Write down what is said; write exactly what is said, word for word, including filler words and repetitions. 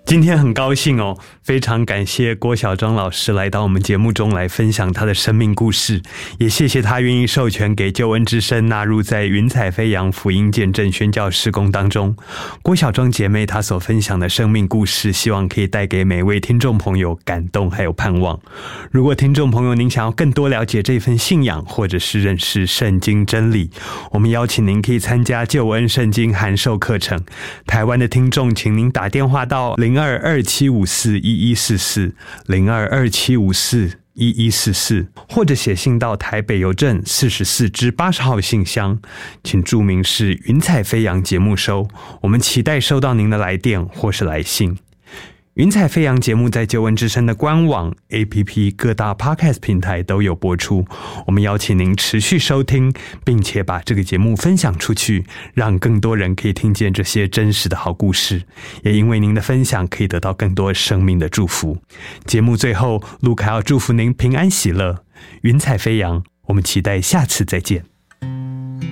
今天很高兴哦，非常感谢郭小庄老师来到我们节目中来分享他的生命故事，也谢谢他愿意授权给救恩之声纳入在云彩飞扬福音见证宣教事工当中。郭小庄姐妹她所分享的生命故事，希望可以带给每位听众朋友感动还有盼望。如果听众朋友您想要更多了解这份信仰，或者是认识圣经真理，我们邀请您可以参加救恩圣经函授课程。台湾的听众请您打电话到零二二七五四一一四四 零二二七五四一一四四，或者写信到台北邮政四十四支八十号信箱，请注明是云彩飞扬节目收，我们期待收到您的来电或是来信。云彩飞扬节目在救恩之声的官网、A P P 各大 Podcast 平台都有播出，我们邀请您持续收听，并且把这个节目分享出去，让更多人可以听见这些真实的好故事，也因为您的分享可以得到更多生命的祝福。节目最后，路卡要祝福您平安喜乐，云彩飞扬，我们期待下次再见。